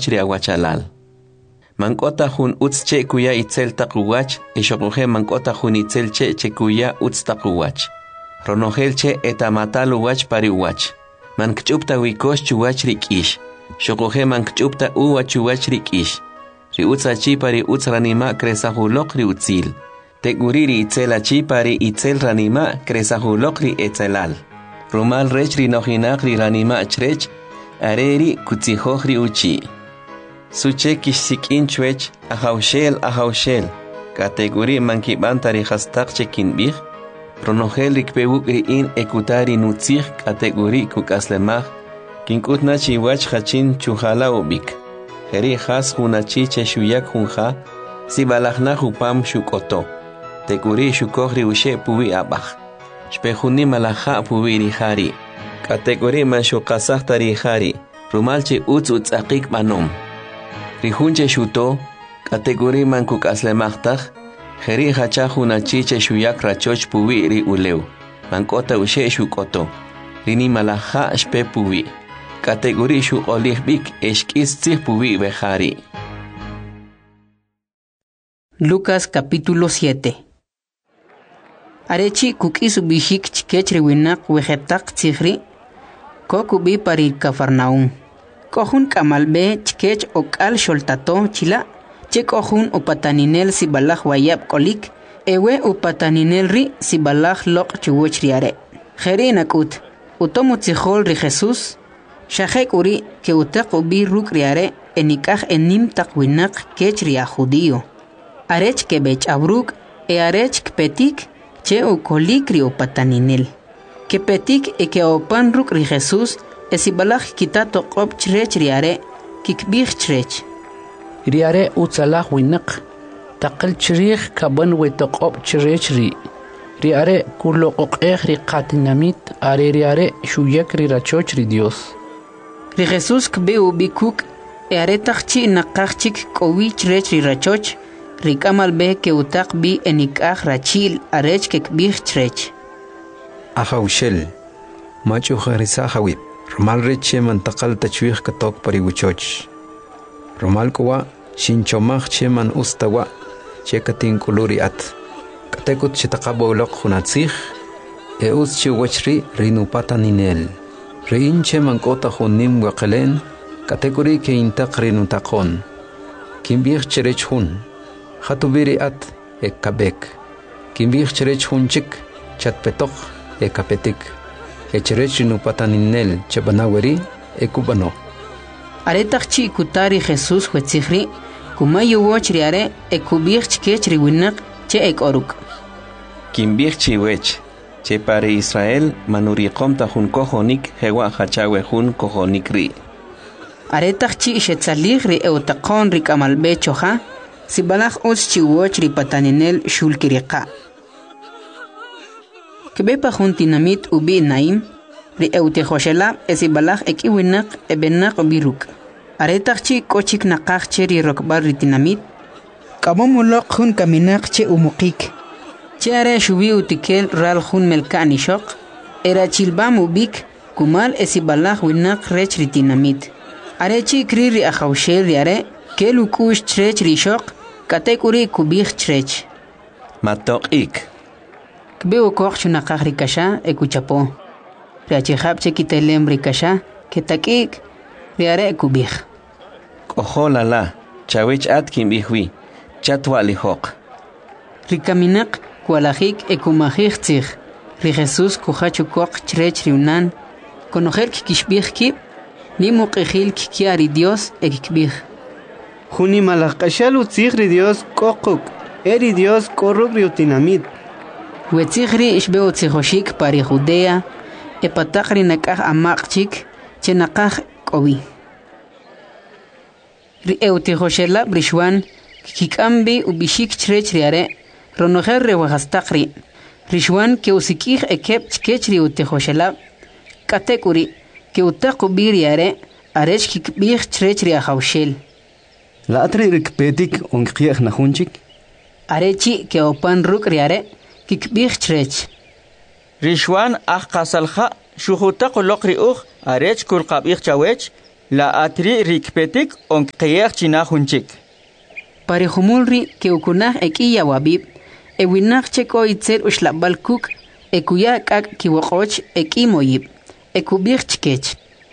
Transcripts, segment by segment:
chuwachri awachalal. Mankota hun utz che kuya itzel taquwach, eshokuhe mankota hun itzel che kuya utz taquwach. Ronogel che etamatal uwach pari uwach. Mankchupta wikosh chuwach rikish. Shokuhe mankchupta uwachuwach rikish. Ri utza chi pari utz ranima kresahulok ri utzil. Teguriri itzela chi pari itzel ranima kresahulok ri etzelal. Rumal rech ri nojinak ri ranima chrech, areri kutzihoj ri uchi. Suche kishsikin chwech, ahaushel. Kategori mankibantari hastak chekinbih. Ronogel rikpewuk ri in ekutari nutzih kategori kukaslemah. Kinkutna chiwach hachin chuhala ubik. Heri has hunachi che shuyak hunha, si balachna hupam shukoto. Teguri shukogri ushe puwi abach. Shpehuni malaha puwi rihari. Kategori man shukasah tarihari. Rumalche utz akik manom. Rihunche shuto, kategori man kukaslemachtaj, heri hacha hunachi che shuyak rachoch puwi ri uleu. Mankota ushe shukoto. Rini malaha shpe puwi. Kategori shu olihbik eshkis puwi behari. Lucas capítulo 7. Arechi kukis bishik chikech riwinak wejetak tzihri, kokubi parir Cafarnaum. Kohun kamalbe chikech okal sholtato chila, che kohun upataninel sibalach wayab kolik, ewe upataninel ri sibalach lok chuwoch riare. Jeri nakut, utomu tzihol ri Jesus, Shahek uri que utak ubi ruk riare enikaj enim takwinak kech ria judío. Arech que bech abruk arech petik che ukolik rio pataninel. Que petik que opan ruk ri Jesús esibalaj kitato qop chrech riare kikbich chrech. Riare utsalah winak taqal chrich kaban wetoqop chrech ri. Riare kuloqoq ri qatinamit are riare shuyak ri rachoch ri Dios. Ri Jesús kbe ubikuk aretachchi naqachchik kowich rech ri rachoch rikamal be ke utak bi enikaj rachil arech kekbich chrech. Ahaushel machu kharisa hawib romal reche mantaqal tachwih katok pariwichoch. Romal kowa shinchomaj cheman ustawa chekatin kuluriat. Katekut chitaqaboloq hunatzih eus chiwachri rinupataninel. Reinche mankota hunim waqalen, kategori ke intaqri nutaqon. Kimbich cherech hun, hatubiri at ekabek. Kimbich cherech hunchik, chatpetok ekapetik. Cherech nupataninel chebanaweri ekubano. Aretachchi kutari Jesús huetzihri, kumayu woch riare ekubich kech riwinak che ekoruk. Kimbich chiwech. Che pare Israel manuriqom tahun kohonik hewa hachawe hun kohonik ri. Aretachchi shetzalig ri eutaqon ri kamalbe choha, sibalach os chiwoch ri pataninel shulkiriqa. Kebepa juntinamit ubi naim, ri eutejoshela esibalach ekiwinak ebenak ubiruk. Aretachchi kochik naqachche ri rokbar ritinamit, kabomulok hun kaminak che umukik. Chiare shubi utikel ral hun melkani shok, era chilbam ubik, kumal esibalach winak rech ritinamit. Arechi kriri ahaushel riare, kelukush chrech rishok, katekuri kubich chrech. Matok ik. Kbeo koch chunakach rikasha ekuchapo. Riachihab chekitelem rikasha, ketakik, riare kubich. Koho lala, chawech atkim bihwi, chatwa lihok. Rikaminak, Kualajik ekumajik tzig, ri Jesús kuhachukok chrech riunan, konojer kikishbihki, nimu qijil kikiari Dios ekikbih. Juni malakashalu tzig ri Dios kokuk, eri Dios korruk riutinamit. Huetzigri ishbeo tzijoshik pari Judea, epatakri nakaj amakchik, chenakaj kobi. Ri eutijoshela brishwan, kikambi ubishik chrech riare, Ronojer rewahastakri, Rishwan que usikij ekep chkechri utejoshelab, katekuri, que utakubiri arech kikbih chrechri ahaushel. La atri rikpetik onkiech nahunchik? Arechi que opan rukri kikbih chrech. Rishwan kasalha shuhutak lokri arech kulkabih chawech, La atri rikpetik onqiyaq chinahunchik. Parejumulri que ukunaj ekiya wabib, ewinaj cheko itzel ushlabalkuk, ekuya kak kiwokoch ekimoyib, ekubir chkech.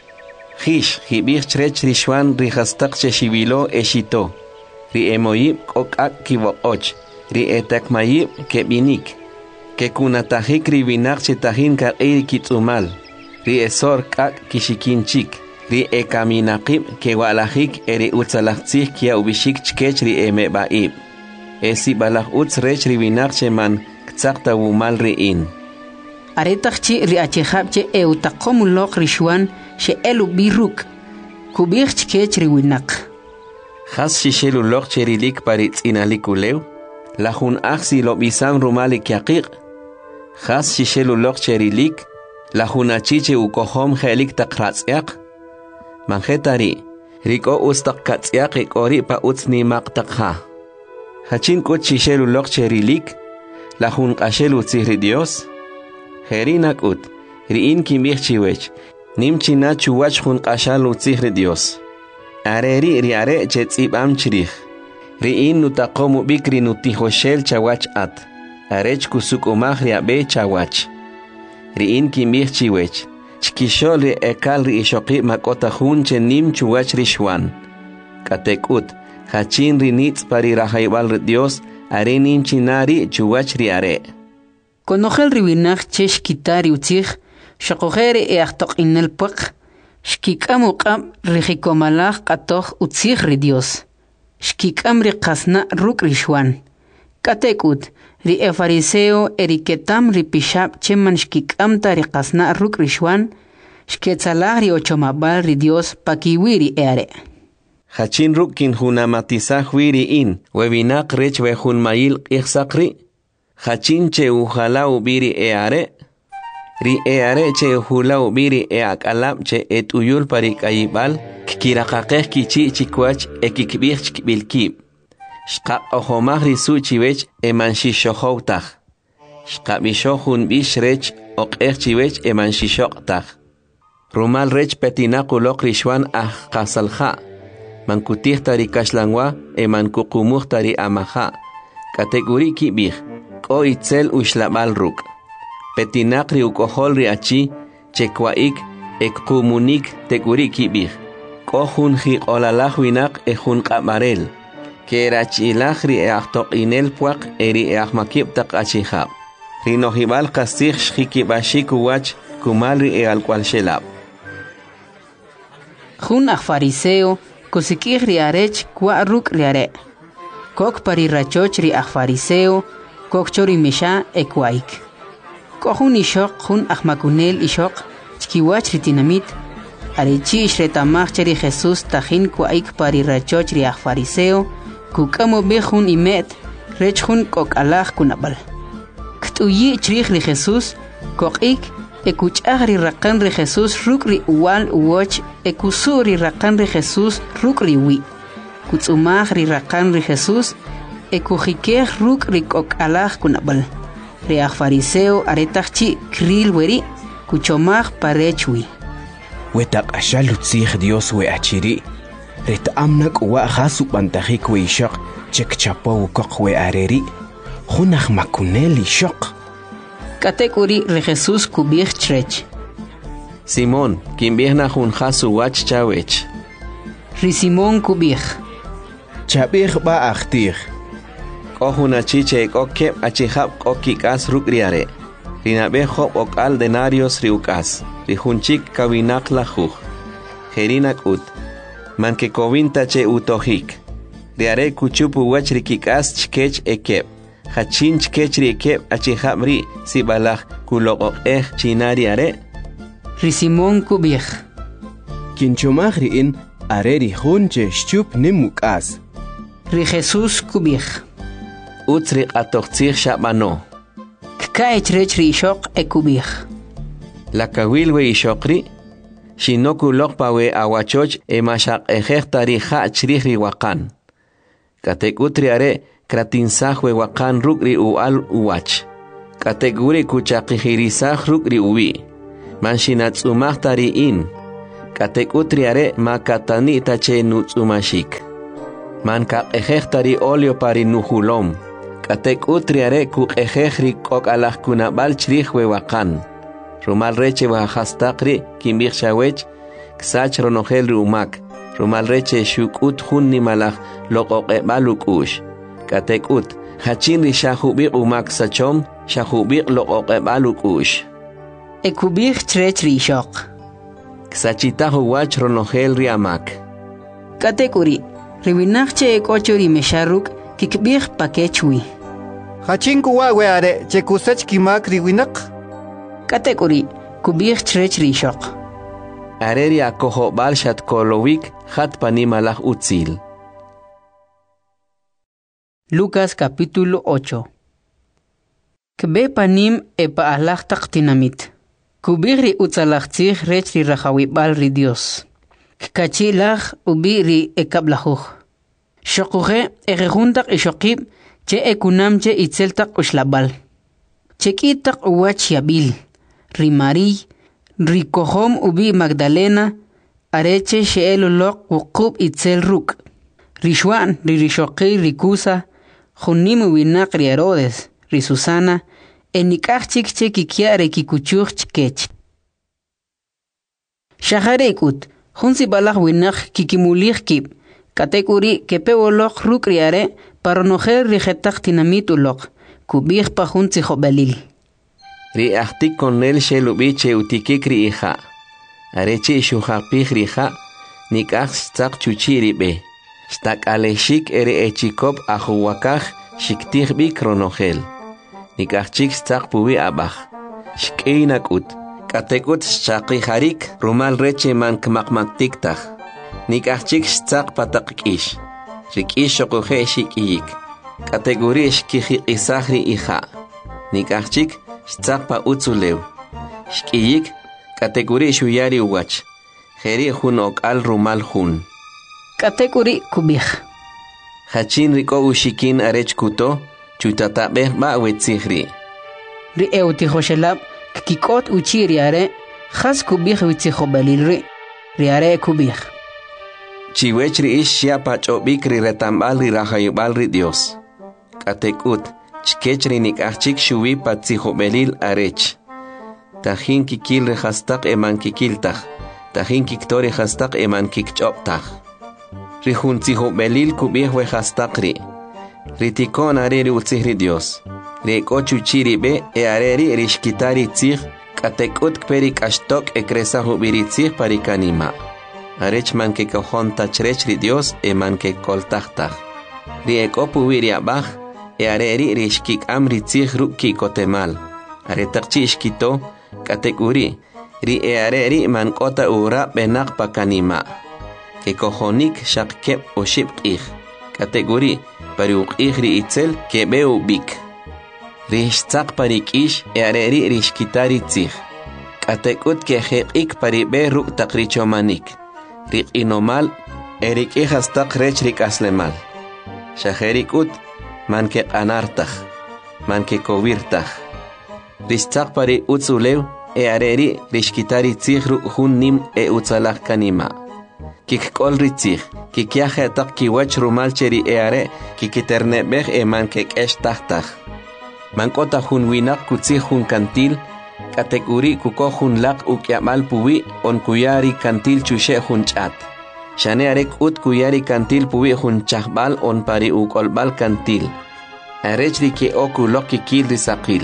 Hish, hibir chrech rishwan rihastak cheshibilo eshito. Ri emoyib kokak kiwokoch, ri etakmayib kebinik. Que kunatajik ribinak chetahin ka kitsumal. Ri esor kak kishikinchik. Ri ekaminakib que walajik eri utzalachzik kia ubishik chkech ri emebaib. Esi balaj utz rech ribinak cheman ktsakta wumal riin. Aretakchi ri achejabche eutakomulok rishwan she elu biruk. Kubir chkech riwinak. Has shishelulok cherilik paritz inalikulew. Lahun aksi lo bisam rumalik yakik. Has shishelulok cherilik. Lahun achiche ukohom helik takratziak. Manjetari, riko ustak katsiak ikori pa utsni maktakha. Hachin kot shishelulok cherilik. Lahun ashelu tzihri Dios. Herinak ut, riin kimbih chiwech. Nimchina chuwach hun ashalu tzihri Dios. Areri riare chetzib am chirich. Riin nutakomu bikri nutihoshel chawach at. Arech kusuk umah riabe chawach. Riin kimbih chiwech. Chkishol ri ekal ri ishoqi makota hun chenim chuwach rishwan. Katekut, hachin ri nitz pari rahaibal Dios. Are nimchinari chuwach riare. Konojel riwinaj chesh kitari utzij, shakojere eachtok inel puk. Shkikam uqam rihikomalaj katoj utzij ri Dios. Shkikam ri kasna ruk rishwan. Katekut, ri fariseo eriketam ri pishab cheman shkikam ta ri kasna ruk rishwan. Shketzalaj ri ochomabal ri Dios pakiwiri eare. Hachin rukin hunamatizaj wiri in, webinak rech wehun mayil ichsakri. Hachin che uhala ubiri eare. Ri eare che uhula ubiri eakalab che etuyul parik ayibal. Kikirakakeh kichi chikwach ekikbih chikbilkib. Shka ohomah risu chiwech emanshishohoutaj. Shka bishohun bish rech okeh chiwech emanshishoktaj. Rumal rech petinakulok rishwan kasalja. Mankutih tari kashlangwa emankukumuk tari amaja. Kategori kibih. Ko itzel ushlabal ruk. Petinak ri ukohol ri achi. Chekwaik ekkumunik teguri kibih. Ko hun hik olalaj winak hun kamarel. Kerachilaj ri eachtok inel puak eri eachmakib tak achihab. Rinohibal kastih shikibashik uwach kumal ri ealkwal shelab. Hun fariseo kusikih riarech kwa ruk riare. Kok parirachoch ri fariseo, kok chori misha ekwaik. Kohun ishok hun makunel ishok, chkiwach ritinamit. Arechi ishretamach cheri Jesus tajin kwaik parirachoch ri fariseo, kukamo behun imet, rech hun kok alaj kunabal. Ktuyi chrich ri Jesus, kokik ekuchah ri rakan ri Jesus ruk ri uwal uwoch ekusur ri rakan ri Jesus ruk ri wi. Kutsumah ri rakan ri Jesus ekujikeh ruk ri kok alaj kunabal. Ri fariseo aretachchi kril weri kuchomah parechwi. Wetak ashalu tzih Dios we achiri. Ret amnak wa khasu bantajik we ishok chek chapo kok we areri. Hunach makuneli shok. Katekuri re Jesus kubih chrech. Simón, quien viene hun hasu wach chawech. Ri Simón kubih. Chabih ba achtir. Kohuna chiche kokke achihab kokikas rukriare. Rinabe hop okal denarios riukas. Rihunchik kawinak lajuj. Jerinak ut. Manke kovinta che utohik. Riare kuchupu wach rikikas chkech ekep. Hachin chkechri ekep achihabri sibalaj kulok chinari are. Ri Simón kubih. Kinchomagri in areri hunche shchup nimukas. Ri Jesus kubih. Utsri atochtzir shabano. Kkaechrech ri ishok ekubih. La kawilwe ishokri. Shinokulok pawe awachoch emashak ejektari ha chrihri wakan. Katekutri are. Kratinsahwe wakan rukri ual uwach. Kateguri kuchakihirisah rukri uwi. Manshinats umahtari in. Katekut riare makatani tache nutsumashik. Man kakejejtari olio pari nuhulom. Katekut riare kukejejri kok alah kunabal chrih wewakan. Rumal reche wahastakri kimbir shawech ksach ronogel rumak. Rumal reche shukut hunni malach lokoke balukush. Katekut hachinri shahubi umak sachom shahubi lokoke balukush. Ekubir trech rishok. Ksachitahu wach ronogel riamak. Katekuri, riwinakche ekochori mesharuk kikbir pakechwi. Hachinku weare chekusach kimak riwinak. Katekuri, kubir trech rishok. Areri akoho balshat kolowik hat panimalach utzil. Lucas capítulo 8. Kbe panim epa alach taktinamit. Kubiri utzalachtzich rech ri rachawibal ri Dios. Kachilach ubiri ekablahuch. Shokuche erejuntak ishokib che ekunamche itzeltak ushlabal. Chekitak uwach yabil. Ri Mari, ri kohom ubi Magdalena, areche sheelolok wukub itzel ruk. Ri Shwan, ri rishoki ri Kusa, junimu winak ri Herodes, ri Susana, enikachik che kikiare kikuchuch chkech. Shaharekut, junsi balach winak kikimulich kib, katekuri kepewolok ruk riare, paronojer rijetak tinamitulok, kubich pa junsi jobelil. Ri ahtik konel shelubiche utikikri iha. Areche shuhapich riha, nikach stak chuchiri be. Stak aleshik ere echikop ahuwakach shiktich bi kronogel. Nikachik stak puwi abach. Shkeinakut. Katekut shaki harik rumal reche man kmakmaktiktach. Nikachik stak patakish. Rikish shokuhe shikiyik. Kategori shkihi isahri iha. Nikachik stak pa utzulew. Shkiyik kategori shuyari uwach. Heri hun okal rumal hun. Katekuri kubich. Hachin riko ushikin arech kuto, chutatabeh ba wetzihri. Ri eutihoshelab, kikot uchi riare, has kubich witzihobalilri, riare kubich. Chiwechri ish shiapach obikri retambal ri rahayubal ri Dios. Katekut, chkechri nikachik shuwi patzihobelil arech. Tahin kikil rehastak eman kikiltach, tahin kiktori hastak eman kikchoptach. Rihunziho belil kubih wehastakri. Ritikon areri utzihri Dios. Rikochu chiri be e areri rishkitari tzih katekut kperik ashtok ekresahu biritzih parikanima. Arech man ke kohon tachrechri Dios e man ke koltachtach. Riekopu viriabach e areri rishkik amri tzih ruki kotemal. Aretakchi ishkito katekuri. Ri e areri man kota ura benak pakanima. Que cojonik shakep o shipkih. Kategori pariukih ri itzel que beu bik. Rishtzak parikish e areri rishkitari tzih. Katekut que jekik paribe ruk takrichomanik. Rik inomal erik ihastak rech rik aslemal. Shaherikut man que anartach. Man que kovirtach. Rishtzak pari utzulew e areri rishkitari tzih ruk hun nim e utzalach kanima. Kikol ritzich, kikiaje tak kiwach rumal cheri eare, kikiternebech man kek tachtach. Mankota hun winak kutzich hun kantil, kategori kuko hun lak ukyamal puwi on kuyari kantil chushe hun chat. Shane arek ut kuyari kantil puwi hun chahbal on pari ukolbal kantil. Arechri ke oku lok kikil risakil.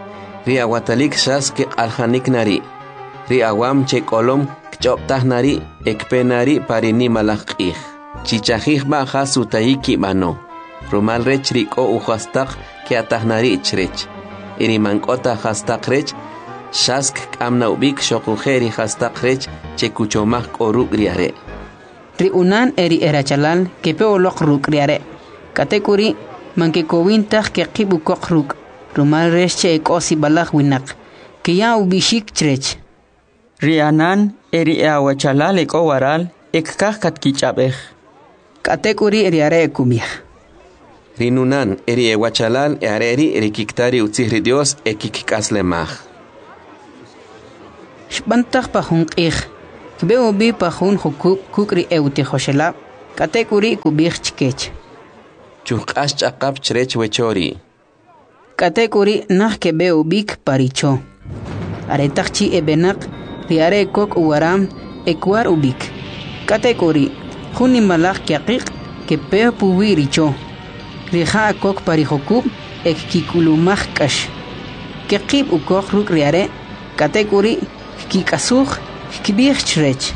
Ri awatalik shas ke alhanik nari. Ri awam che kolom Choptah nari ekpenari parini malakih. Chichahih ba hasutaiki bano. Rumal rech riko uhastak ke atah nari chrech. Iri mankota hastak rech. Shask amna ubik shokuheri hastak rech chekuchomah koruk riare. Ri unan eri erachalal ke peolok ruk riare. Katekuri manke kowintah ke kibu kok ruk. Rumal rech che ekosi balak winak. Ke ya ubishik chrech. Rianan eri awachalal eko waral ekkah katkichapej. Katekuri eriare kumih. Rinunan eri ewachalal eareri rikiktari utzihri Dios ekikikaslemach. Shbantach pahunqih. Kbeo bi pajun hukuk kukri euti hoshelab. Katekuri kubih chkech. Chuk'ash ch'aqap chrech wechori. Katekuri nah kebeo bik paricho. Aretakchi ebenak riare kok uwaram ekwar ubik. Katekuri juni malak kiaqiq kepeo puwiricho. Rija kok parijokub ek kikulumaj kash. Kekib ukok ruk riare katekuri kikasuj kibih chrech.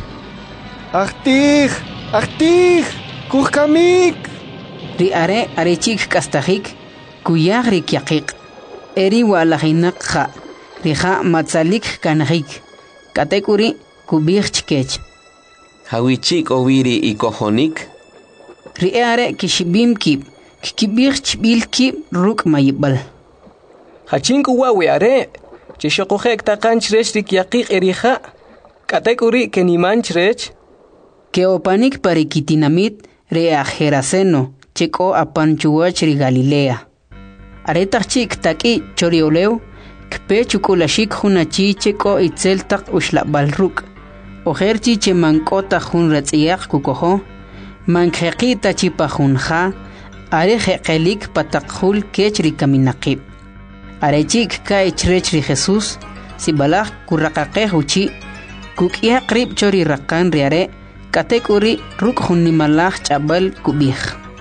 Achtih, kukamik. Riare arechik kastajik kuyag rikiaqiq. Eri walajinak ja. Rija matzalik kanajik. Katekuri kubih chkech. Hawichik oviri ikojonik. Riare kishibim kib. Kibih chbil kib ruk mayibal. Hachinku wawe are. Chishokojek takan chrech rikiaqiq erija. Katekuri keniman chrech. Que opanik parikitinamit reajeraceno chico apanchuach ri Galilea. Aretachik taki chorioleu kpe chukulashik hunachi chico itzel tak ushlabalruk. Ojerchi che mankota hun ratziak kukoho. Mankheqita chipa hunja. Are jeqelik patakhul kech ri kaminaqib. Arechik ka ichrech ri Jesús. Sibalaj kurraqaqe huchi. Kukia qrib chori raqan riare. Katekuri ruk hunimalaj chabal kubih.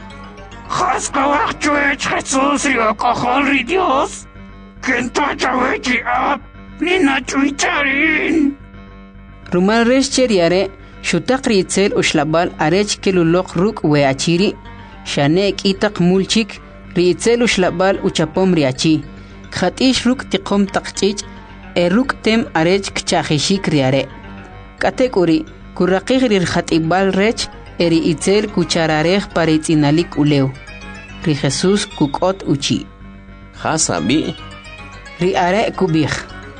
Haskawak chuech Jesús rio cojol ri Dios. Kenta chawechi ap. Nina chuicharin. Rumal resh riare. Shutak ritzel ushlabal arech kelulok ruk weachiri. Shanek itak mulchik. Ritzel ushlabal uchapom riachi. Khatish ruk tiqom taqchich. Ruk tem arech kchahishik riare. Katekuri. Kurraqig rir khatibal rech eri itzel kuchararej paritzinalik uleu. Ri Jesús kukot uchi. Hasabi. Ri are kubih.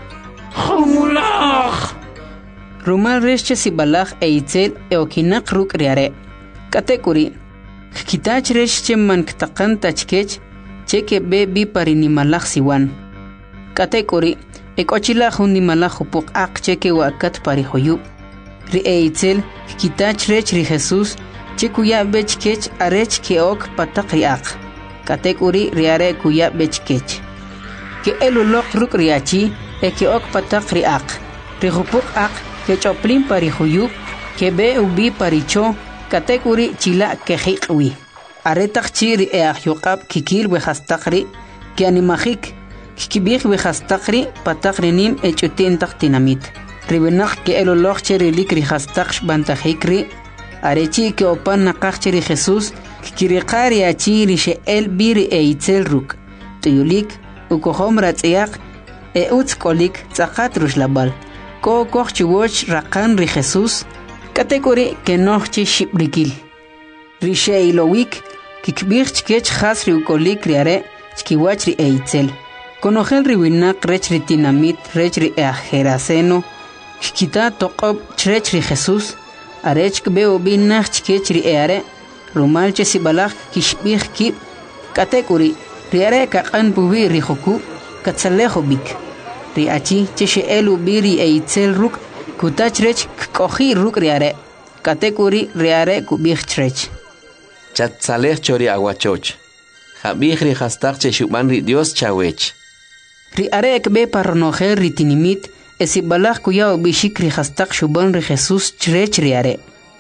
Humulaj. Rumal reche sibalaj itzel eokinak ruk riare. Katekuri. Kitach reche man ktaqan tachkech cheke be bi parinimalaj siwan. Katekuri. Ekochila hunimalaj upuk ak cheke wakat parihoyub. Ri eitzel kitach rech ri Jesús chekuya bechkech arech keok patak riak. Katekuri riare kuya bechkech. Ke elulok ruk riachi keok patak riak. Rihupuk ak ke choplin parihuyub ke be ubi paricho katekuri chila kejiqwi. Aretak chiri yuqab kikil wehastakri ke animajik kikibih wehastakri patak rinim echutin tak tinamit. Ribenak ke elolog cheri likri hastaksh bantajikri. Arechi ke opan nakak cheri Jesús. Kirikari achiri she el biri itzel ruk. Tuyulik ukohom ratziak utskolik tzakat rushlabal. Ko kochchiwoch rakan ri Jesús. Katekuri ke nochchi shibrikil. Rishe ilowik kikbir chkech has ri ukolik riare chkiwach ri itzel. Konogel ribinak rech ritinamit rech ri ajeraceno. Kita toqob chrech ri Jesús. Arech kbeo binach chkech ri eare. Rumal che sibalak kishbih kib. Katekuri riare kaqan bubi ri joku. Katzalejo bik. Ri achi che she elu biri eitzel ruk. Kutach rech kohi ruk riare. Katekuri riare kubih chrech. Chatzalej chori aguachoch. Jabih ri hastak che shuban ri Dios chawech. Ri are kbe parnojer ritinimit. Esibalak kuya bishik ri hastak shuban ri Jesús chrech riare.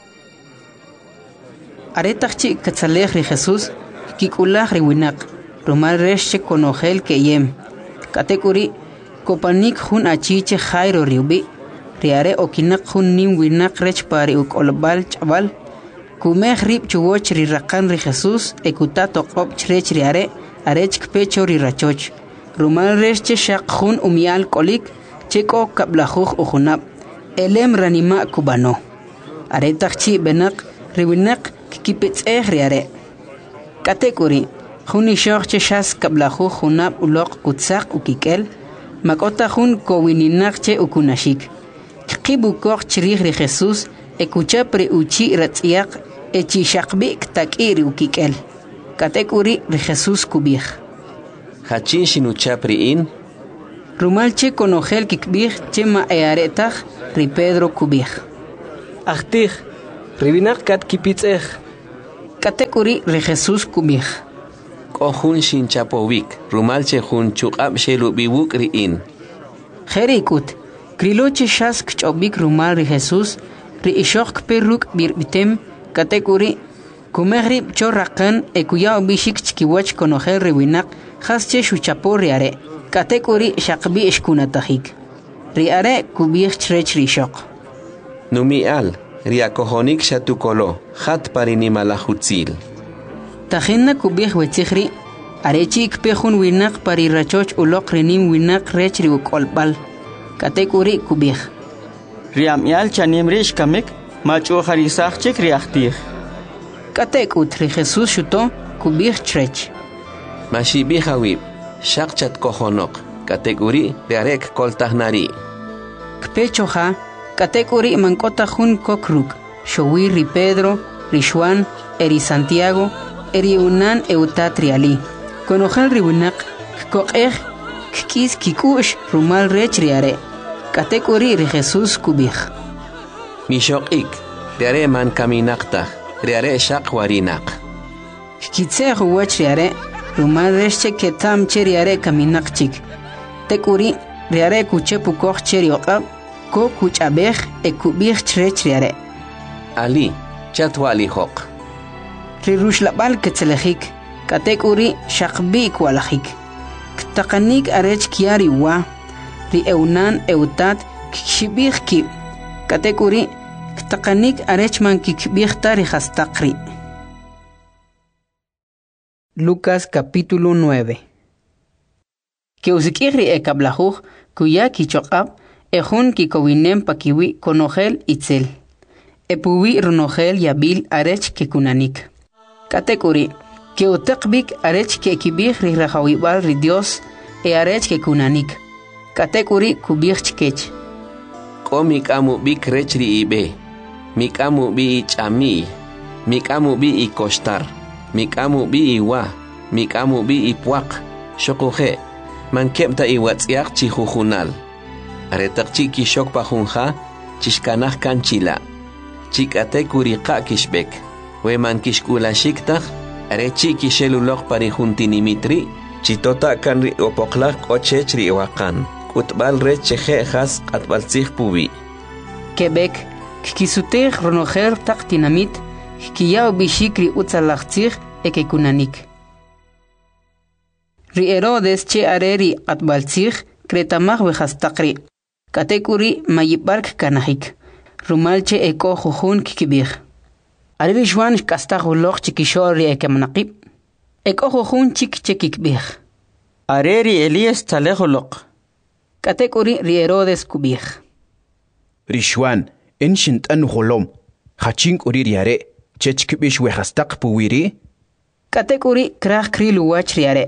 Aretachchi katzalej ri Jesús kikulaj ri winak. Rumal reche konogel keyem. Katekuri kopanik hun achiche jairo riubi. Riare okinak hun nim winak rech pari ukolbal chabal. Kumej rib chuwoch ri rakan ri Jesús ekuta toqob chrech riare arech kpecho ri rachoch. Rumal reche shaq hun umial kolik cheko kablajuj ujunab. Elem ranima kubano. Aretachchi benak riwinak kipitz riare. Katekuri Juni shoch shas kablahu junab ulok kutzak ukikel. Makota jun kowininache ukunashik. Kibu koch chirih ri Jesús ekucha pre uchi ratziak echi shakbi ktakiri ukikel. Katekuri ri Jesús kubih. Hachin shinucha priin. Rumalche konogel kikbih chema earetach ri Pedro kubih. Achtih, ribinak kat kipitzeh. Katekuri ri Jesús kubij. Kohun shinchapovik, rumalche hun chukab shelubibuk riin. Jerikut, kriloche shask chobik rumal ri Jesús, ri ishok perruk birbitem, katekuri, kumehri chorrakan ekuyao bishik chkiwach konojer riwinak, hasche shuchapo riare, katekuri shakbi ishkunatajik. Riare kubij chrech rishok. Numial, riakohonik shatukolo, hat parinimalahutzil. Tajinna kubij wetzihri, arechik pejun winak parirachoch ulok rinim winak rech riukolbal. Katekuri kubij. Riamial chanimrish kamek, macho harisachchik riachtih. Katekut ri Jesús shuto kubij chrech. Mashibihawib, shakchat kohonok, katekuri riarek koltahnari. Kpechoja, katekuri mankota jun kokruk, showi ri Pedro, ri Juan, eri Santiago, eri unan eutatriali. Konojal ri winak, kokej, kis kikush rumal rech riare. Katekuri ri Jesús kubij. Mishokik, riare man kaminakta, riare shak warinak. Kitse huwach riare, rumal rechche ketam che riare kaminakchik. Tekuri, riare kuche pukoj che riokab, ko kuchabej e kubij chrech riare. Ali, chatwali hok. Ri rushlabal ketzelejik, katekuri shakbi kwalajik. Ktakanik arech kiari wa, ri eunan eutat kikshibij ki. Katekuri, ktakanik arech man kikbij tari hastakri. Lucas capítulo 9. Que usikiri ekablajuj, kuya kichokab, ejun kikowinem pakiwi konogel itzel. Epuwi runogel yabil arech kekunanik. Katekuri, que utekbik arech kekibij ri rajawibal ri Dios e arech kekunanik. Katekuri kubij chkech. Ko mikamu bik rechri ibe. Mikamu bi ichami. Mikamu bi ikostar. Mikamu bi iwa. Mikamu bi ipuak. Shokuje. Man kepta iwatsiak chihujunal. Aretak chiki shok pajunja. Chishkanaj kanchila. Chikatekuri ka kishbek. We man kishkula shiktaj. Are chiki shelulok parijuntinimitri. Chitota kanri opoklak ochechri iwakan. Kutbal recheje has atbalzig pubi. Quebec, kikisutej ronojer tak dinamit, kiyao bishikri utzalachzig ekekunanik. Ri Herodes che areri atbalzig kretamag vejastakri. Katekuri mayibark kanahik. Rumalche eko jujun kikibig. Areri Juan kastajulok chikishori ekemnaqib. Eko jujun chik chekikbig. Areri Elias talejolok. Katekuri ri Herodes kubij. Rishwan, enshint an holom. Hachink uri riare, chechkibish wehastak puwiri. Katekuri krach krilu wach riare.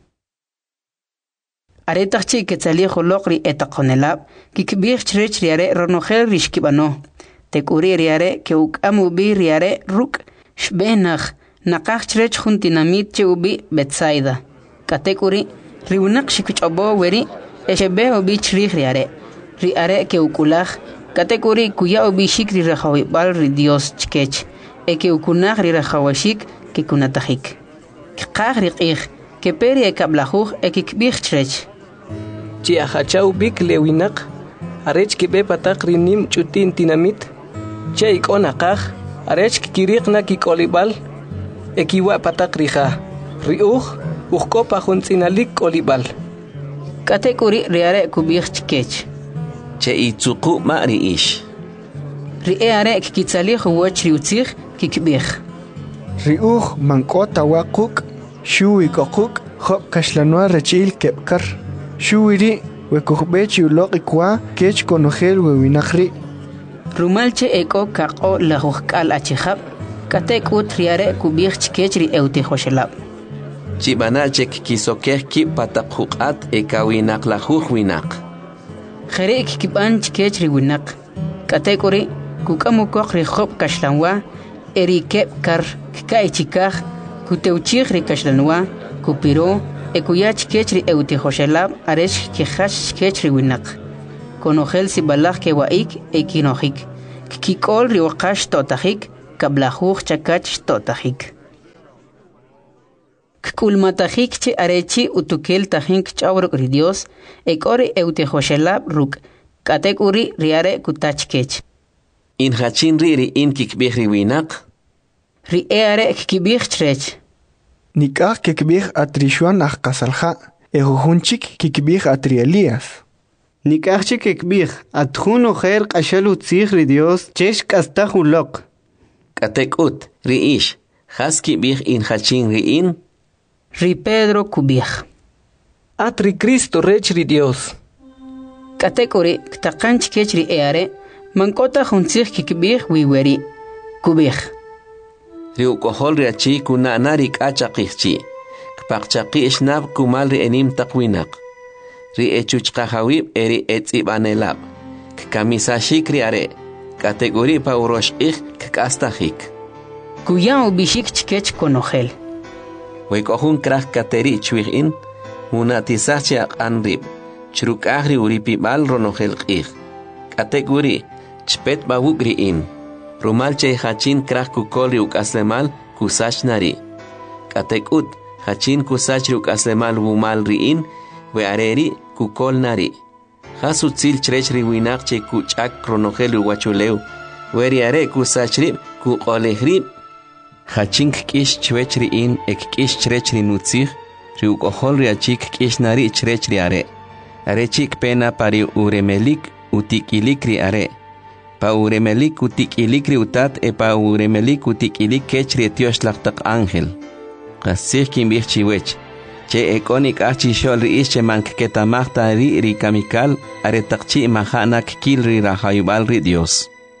Aretachchi ketzali holok ri etakonelab, kikbij chrech riare ronogel rishkibano. Tekuri riare ke ukamu bi riare ruk, shbenach, nakach chrech juntinamit che ubi Betsaida. Katekuri riunak shikuchobo weri, Eshebe obi chrich riare. Riare ke ukulaj. Katekuri kuya obi shik ri rajawibal ri Dios chkech. Eke ukunaj ri rajawashik ke kunatajik. Kikaj ri qij. Ke peri ekablajuj ekikbij chrech. Chi ahachau bik lewinak. Arech kebe patak rinim chutin tinamit. Che ikonakaj. Arech kikirik na kikolibal. Ekiwa patak rija. Riuj. Ujko pajunzinalik kolibal. Katekuri riare kubij chkech. Che itzuku mari ish. Riare kikitzali huwach riutzig kikbij. Riuj mankota wakuk, shui kokuk, hop kashlanua rechil kepkar. Shuiri wekukbechi ulok ikwa kech konogel wewinakri. Rumalche eko kako lahujkal achihab. Katekut riare kubij chkech ri eutijoshelab. Chibanachek kisokeh ki patakhukat ekawinak lajuj winak. Jerek kiban chkech ri winak. Katekuri kukamukok ri hop kashlanwa eri kepkar kikaichikaj kuteuchig ri kashlanwa kupiro ekuya chkech ri eutijoshelab aresh kijash chkech ri winak. Konogel sibalaj kewaik ekinojik. kikol riwaqash totajik kablajuj chakach totajik kkulmatajik che arechi utukel tajink chawruk ri Dios ekori eutejoshelab ruk katekuri riare kutachkech in hachin ri in kikbih ri winaq ri eare kikbih chrech nikah kikbih atrishuan kasalja ehunchik kikbih atri Elías nikah kikbih atjun ojer qashalu tzig ri Dios chesh kastahulok katekut ri ish has kibih in hachin ri in ri Pedro kubih atri Cristo rech ri Dios katekuri ktaqanch kech ri eare mankota juntzig kikbih wiweri kubih ri ukohol ri achi kuna nari kachaqihchi kpaqchaqi ishnab kumal ri enim taqwinaq ri echuchqahawib eri etzibanelab kamisashik ri are kategori pa uroshqih kastahik kuya ubishik chkech konogel wekohun krah kateri chwigin munatisach aqanrib chruk ahri uripibal ronogel qih kategori chpet bawugri in rumal che hachin krah kukol ri ukaslemal kusach nari katekut hachin kusach ri ukaslemal wumal ri in we areri kukol nari hasutzil chrech ri winaq che kuchak ronogel uwachuleu weri are kusach ri kuqolehri hachin kish chwech ri in ek kish chrech ri nutzig ri ukohol ri achik kish nari chrech ri are chik pena pari uremelik utikilik ri are pa uremelik utikilik ri utat e pa uremelik utikilik kech ri Dios laqtaq ángel qasih kimbih chiwech che ekonik achi shol ri ische mank ketamaqta ri kamikal are taqchi mahanak kil ri rahayubal ri Dios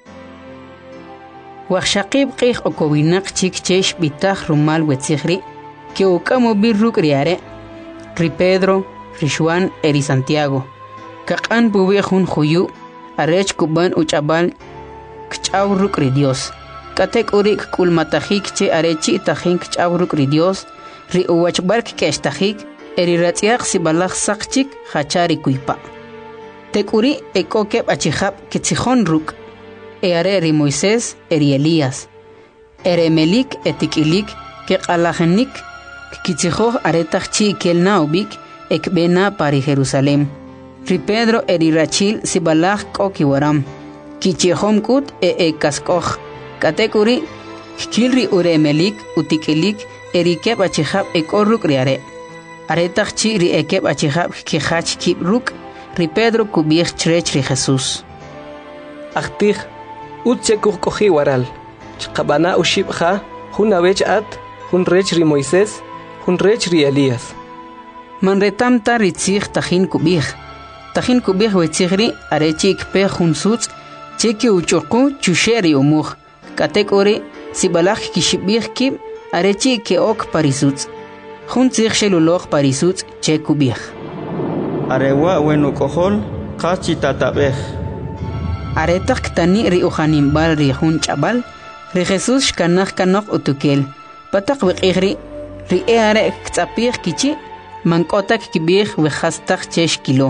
waxaqib qih okowinaq chik chesh bitaj rumal wetzigri que ukamo birruk riare ri Pedro ri Juan eri Santiago kaqan bubejun juyu arech kuban uchabal kchawruk ri Dios katek urik kulmatajik che arechi tajink kchawruk ri Dios ri uwachbark keshtajik eri ratziaq sibalaj saqchik hachari kuipa tekuri ekokeb achihab kitzijon ruk eare ri Moisés eri Elías eremelik etikilik ke qalajenik kitzijoj aretajchi kelna ubik ekbena pari Jerusalem ri Pedro eri rachil sibalaj kokiwaram kichejom kut kaskoj katekuri kilri uremelik utikilik eri keb achihab ekorruk riare aretajchi ri ekeb achihab kihach kibruk ri Pedro kubij chrech ri Jesús achtij utchekuj koji waral chqabana ushibja jun abech at jun rech ri Moisés jun rech ri Elías manretamta ritzig tajin kubij wetzigri arechik pe jun sutz cheki uchoqu chusheri umuj katekori sibalaj kishibij kib arechi ke ok parisutz jun tzig sheluloj parisutz che kubij arewa wenu kohol qachi tatabej aretak tani ri ujanimbal ri jun chabal ri Jesús kanaj kanoj utukel patak wiqigri ri eare ktzapij kichi mankotak kibij wehastak chesh kilo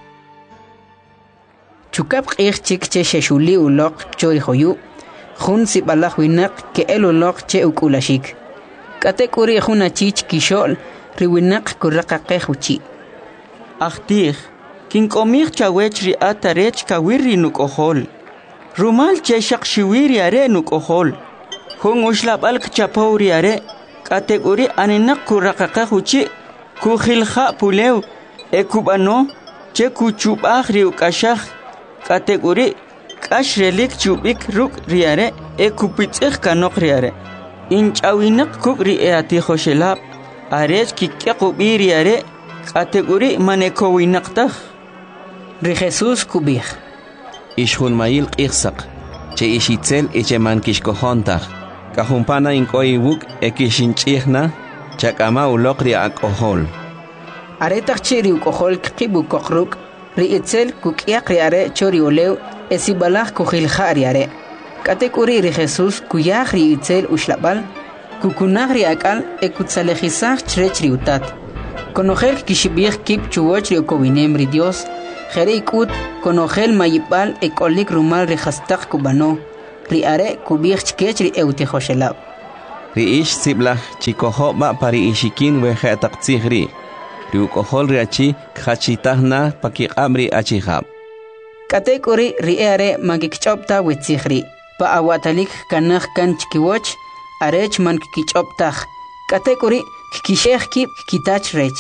chukab qih chik che sheshuli uloq chori joyu jun sibalaj winaq ke eluloq che ukulashik katekuri jun achich kishol ri winaq kuraqaqej uchi achtij kinkomij chawech ri atarech kawiri nukohol rumal che shaqshiwiri are nukohol jun ushlabal kchapawri are katekuri aninaq kuraqaqej uchi kujilja pulew ekubano che kuchubaj ri ukashaj kategori kash relik chubik ruk riare ekupitzig kanok riare inchawinak kuk ri ati khoshelab arech kikequbi riare kategori manekowinaqtaj ri Jesús kubij ishun mayil qixsaq che ishitzel eche mankishkojontaj kajumpana inkoibuk ekishinchihna chakama uloq ri akohol aretaj chiri ukohol kibu kokruk ri itzel kukiaq ri are chori olew esibalaj kujilja ri are katekuri ri Jesús kuyaj ri itzel ushlabal kukunaj ri akal ekutsalejisaj chrech ri utat konojel kishibij kip chuwoch ri okowinem ri Dios jere ikut konojel mayipal ekolik rumal ri hastaq kubano riare kubih chkech ri euti khoshelaw. Riish siblah chikohoba pari ishikin weja taqtzihri. Riukohol riachi khachitahna pakiqamri achihab. Katekuri riare magikchopta witzihri. Pa awatalik kanakh kan chkiwoch arech man kichoptah. Katekuri kishehki kitach rech.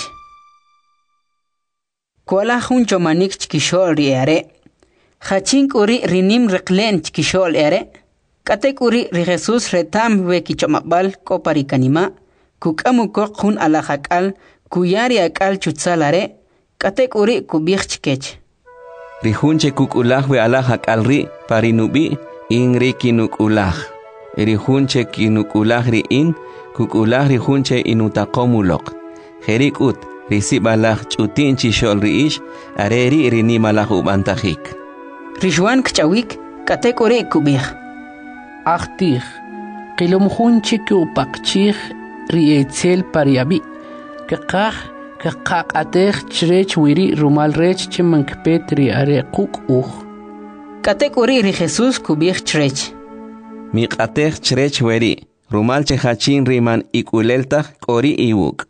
Kuala hun chomanik chkishol riare. Khachink uri rinim reklen chkishol ere. Katekuri ri Jesus retam we kichomabal kopari kanima. Kukamu kokun alahakal kuyari akal chutsalare. Katekuri kubih chkech. Rihunche kukulah we alahakal ri parinubi inri kinukulah. Rihunche kinukulah ri in kukulah rihunche inutakomulok. Herikut risibalah chutin chishol riish areri rinimalah ubantahik. Rishwan kchawik katekuri kubih. Achtih, qilumhunchi kupaqchih rietzel pariabi. Kakaqateh chrech wiri rumal rech chimankpet riare kuk. Katekuri ri Jesus kubih chrech. Miqateh chrech wiri rumal chehachin riman ikuleltah kori iwuk.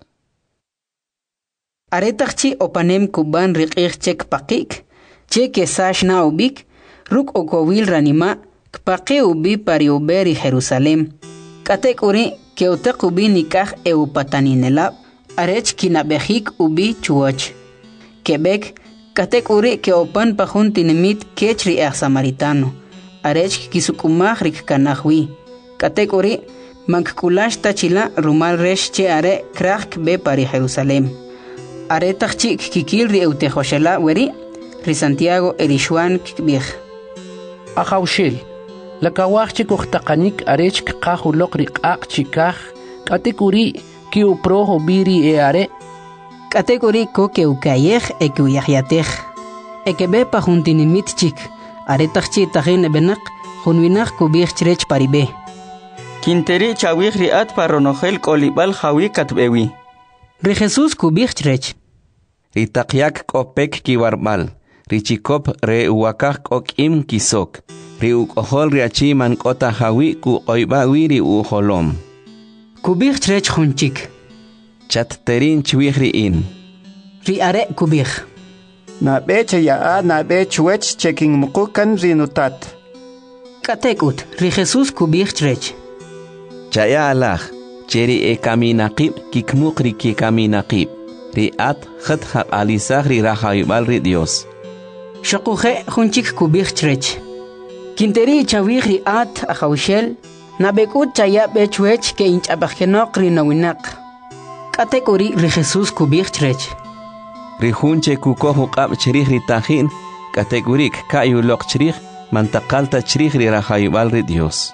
Aretachchi opanem kuban riqih chek pakik. Che kesash na ubik, ruk okowil ranima, kpake ubi pari uberi Jerusalem. Katek uri ke utak ubi nikah eupataninelab, arech kinabehik ubi chuoch. Quebec, katek uri ke opan pahun tinemit kechri samaritano, arech kisukumah rik kanahwi. Katek uri mankulash tachila rumal resh che are krach be pari Jerusalem. Aretachchi kikil ri eutejoshela weri, Ri Santiago Erishwan kibih. Akawshil, lakawachik uhtakanik arech kakahulok rikak chikah, katekuri kiu proho biri are. Katekuri ko ke ukayeh e kuyahyateh. Ekebe pahuntinimit chik, aretachchi tahin ebenak, hunwinak kubih chrech paribe. Kinteri chawih riat paronogel kolibal hawi katbewi. Ri Jesus kubih chrech. Ritakyak kopek kiwarbal. Richikop re uwakak okim kisok. Ri ukohol riachi man kota hawi ku oibawi ri uholom. Kubih chrech hunchik. Chatterin chwih in. Ri are kubih. Na beche ya na bech wech checking mukukan rinutat. Katekut, ri Jesus kubih chrech. Chaya alah, cheri e kaminaqib kikmuk ri ki kaminaqib. Ri at khat haq alisah ri rahayubal ri Dios. Shokuje hunchik kubih chrech. Kinteri chawih ri at akawshel, nabekut chaya bechwech ke inch abakhenok ri nawinak. Katekuri ri Jesus kubih chrech. Ri hunche kukohu qab cherih ri tahin, kategurik kayulok cherih, mantakalta cherih ri rahayubal ri Dios.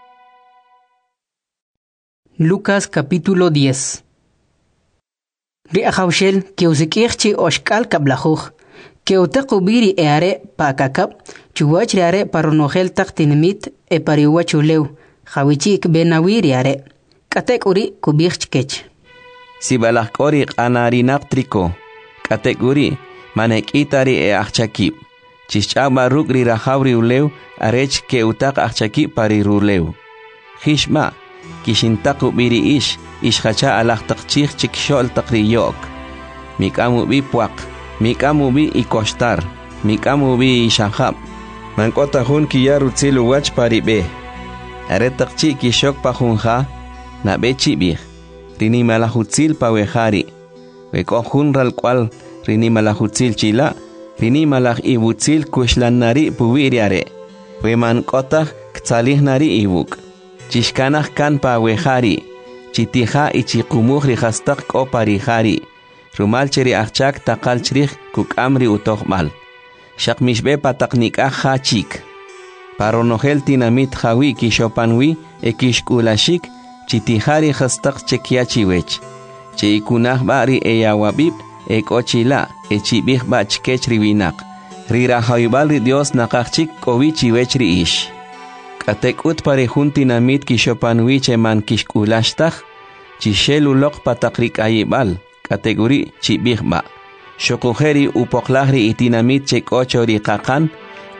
Lucas capítulo 10. Ri akawshel ke usikirchi oshkal kablajuj. Que utaqubiri eare pakakap, chuwach riare paronogel taktinimit e pariwachuleu, jawichik benawiri are. Katek uri kubich chkech. Sibalak ori anarinak triko. Katek uri manek itari e achakip. Chichaba rugri rahabri uleu arech ke utak achakip pari ruleu. Hishma, kishintaku biri ish hacha alak takchich chikshol takriyok. Mikamu bipuak. Mikamubi y costar, mikamubi y shahab. Mankota hun kiyaru tsilu wach paribe. Aretakchi kishok pahunha, na bechi bih. Rini malahutzil pawehari. Weko hun ral cual rini malahutzil chila, rini malah ibutzil kushlanari puwiriare. We mankota ktalih nari ibuk. Chishkanah kan pawehari. Chitiha y chikumuh rihastak ko parihari. Rumal cheri achak takal cherih kuk amri utohmal. Shak mishbe pataknik chik. Paronogel tinamit hawi kishopanwi ekishkulashik chitihari hastak chekiachiwech. Che ikunah bari eyawabib ekochila echibih bachkech riwinak. Rira haibal Dios nakachik kowichiwech riish. Katek ut parehun tinamit kishopanwi cheman kishkulashtah. Chishelulok patakrik ayibal. Kategori chibihba. Shokujeri upoklahri itinamit chek ochori kakan,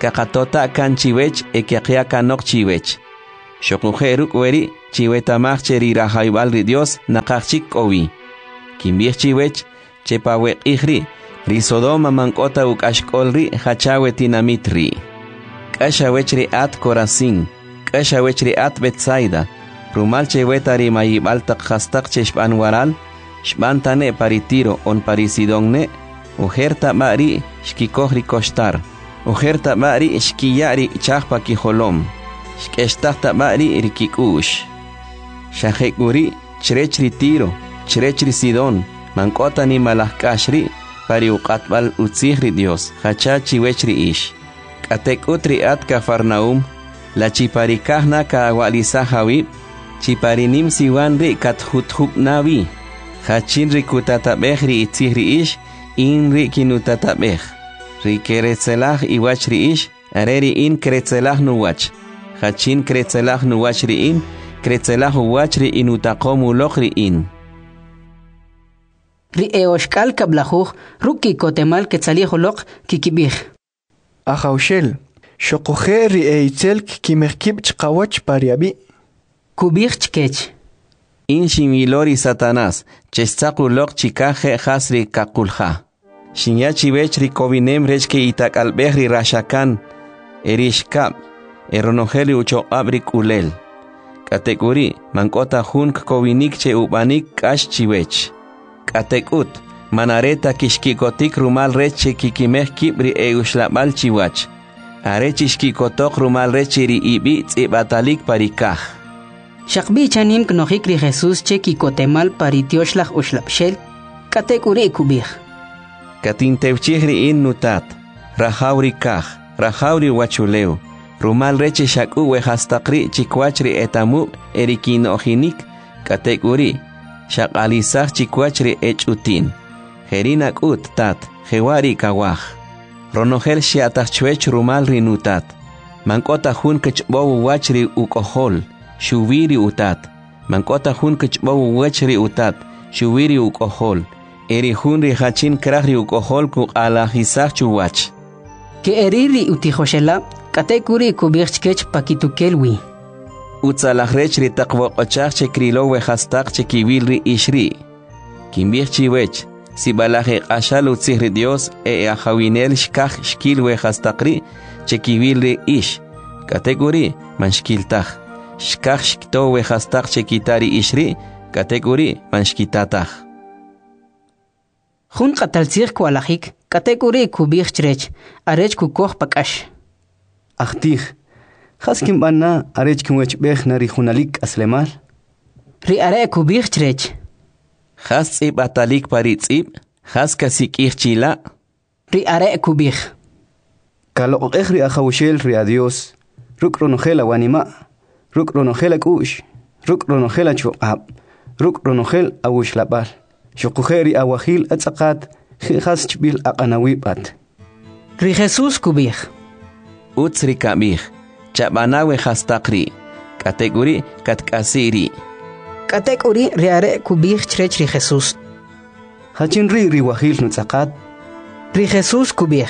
kakatota kan chiwech ekiakia kanok chiwech. Shokujeruk weri chiwetamach cherira haibal ri Dios nakachik owi. Kimbich chiwech chepawek ihri risodoma mankota ukashkolri hachawe tinamitri. Kashawechri at Corazín, kashawechri at Betsaida, rumal chewetari mayibal takhastak cheshpan waral, shbantane paritiro on parisidongne, ujerta mari shkikohri kostar, ujerta mari shkiyari chahpa kijolom, shkestakta mari rikikush. Shahekuri chrechri tiro, chrechri sidon, mankota ni malahkashri, pari uqatbal utzihri Dios, hachachi wechri ish. Atek utri at Cafarnaum, la chiparikahna ka awalisa hawib, chiparinim siwanri kat huthub nawi, hachinri kutatabehri itzihri ish, inri kinutatabeh, ri keretzelah iwachri ish, areri in keretzelah nuwach, hachin keretzelah nuwachri in, keretzelah uwachri inutakomu lochri in. Ri eoshkal kablajuj, ruki kotemal ketzalihulok kikibih. Ahaushel, shokoje ri eitzel kimerkib chqawach pariabi. Kubich chkech. In shimilori Satanás, chestakulok chikaje hasri kakulha. Shinyachi bechri kovinem rechke itak albehri rashakan, erishkab, eronogeli ucho abrik ulel. Kategori, mankota hunk kovinik che ubanik kash chivech. Katekut, manareta kishkikotik rumal reche kikimeh kibri eushlabal chiwach. Arechishkikotok rumal rechiri ibi tzibatalik parikaj. Shakbi chanim knohikri Jesús che kikotemal paritioshlah ushlapshel, katekuri kubih. Katintewchihri in nutat, rahauri kaj, rahauri wachuleu, rumal reche shaku wehastakri chikwachri etamu erikinohinik, katekuri, shakalisaj chikwachri echutin. Herinak ut tat, hewari kawaj. Ronogel shiatachwech rumal rinutat. Mankota hun kechbowu wachri ukohol, shuviri utat. Mankota hun kechbowu wachri utat, shuviri ukohol. Eri hun rihachin krahri ukohol kuk alajisach chuwach. Ke eriri utijoshela, katekuri kubirchkech pakitukelwi. Utzalajrech ritakwokochach chekrilo wehastak chekivilri ishri. Kimbirchiwech. Si balaje ashal utzihri Dios ahawinel shkaj shkil wehastakri chekivilri ish. Kategori man shkiltaj. Shkaj shkto wehastak chekitari ishri. Kategori man shkitataj. Jun qataltzir kualajik, kategori kubir chrech, arech kukoh pakash. Achtij, haskim bana arech kumwech bech nari junalik aslemal. Ri are kubir chrech. Has tzib atalik paritzib, has kasik chila. Ri are kubir. Kalo ri ahawshel ri adios, ruk ronogela wanima, ruk ronogela kush, ruk ronogela chuqab, ruk ronogel awush labal. Shokujeri awahil atzakat, has chbil aqanawibat. Ri Jesús kubir. Utzri kabir, chabanawe hastakri, kategori katkasiri. Kategori riare kubir chrech ri Jesús. Hachin ri wahil nutzakat. Ri Jesús kubir.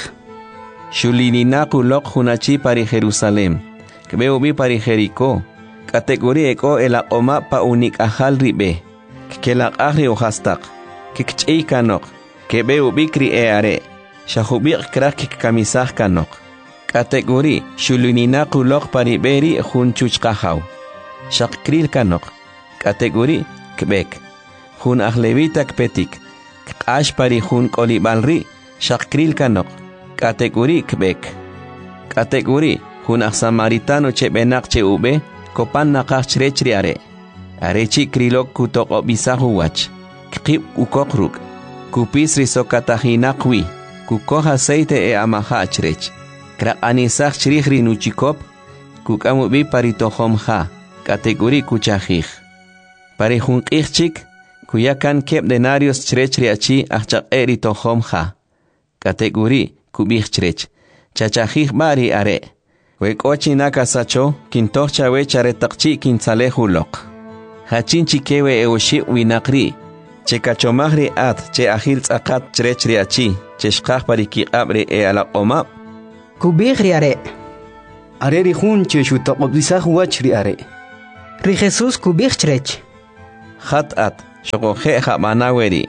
Shulininaku lok hunachi pari Jerusalem. Kbeubi pari Jericó. Kategori eko ela oma pa unik ahal ribe. Kelak ahri ohastak. Kikchei kanok. Kbeubi kri eare. Shahubik krak kikamisah kanok. Kategori shulininaku lok pari beri hunchuchkahaw. Shakkril kanok. Kategori kbek. Hun ahlevita kpetik. Kash pari hun kolibalri. Shakkril kanok. Kategori kbek. Kategori hun samaritano che benak che ube. Kopan nakach chrechri are. Arechi krilok kutok obisahu wach. Kip ukokruk. Kupis risokatahinakwi. Kukoh aceite e amaha chrech. Krak anisach chrihri nuchikop. Kukamubi paritohom ha. Kategori kuchahij. Pari hun kichik. Kuyakan kep denarios chrechri achi achak eri tohom ha. Kategori kubich chrech. Chachahij bari are. Wekochi nakasacho, kintocha wechare takchi kinsalehulok. Hachinchi kewe eoshi winakri. Che kachomahri at, che ahil tzakat chrechri achi, che shkaj pariki abre e ala omap. kubij ri are. Are ri jun che shutaqobdisaj wach ri are. Ri Jesús kubij chrech. Khatat shoqoje jamanaweri.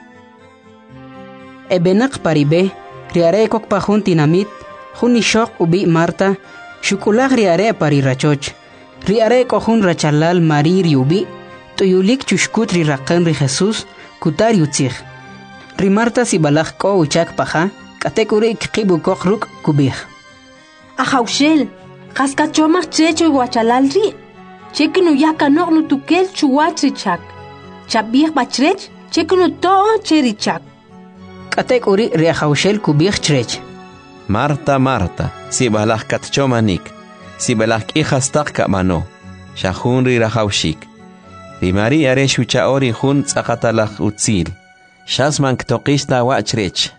Ebenak paribe ri are kok pajun tinamit jun ishok ubi Marta shukulaj ri are pari rachoch. Ri are kohun rachalal mari ri ubi tuyulik chushkut ri raqan ri Jesús kutar yutzij. Ri Marta si balaj ko uchak paja katekuri kibu kokruk kubij. Ajaushel, kaskachomach checho guachalalri. Chekinu yakanok no tukel chuwachichak. Chabij bachrech, chekinu to cherichak. Katekuri ri ajaushel kubij chrech. Marta, Marta, si balaj katchomanik, si balaj ihastak kamano, shahun ri rajaushik. Ri María re shuchaori jun tzakatalaj utzil, shasman ktoqista wachrech.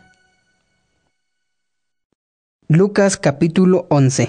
Lucas capítulo 11.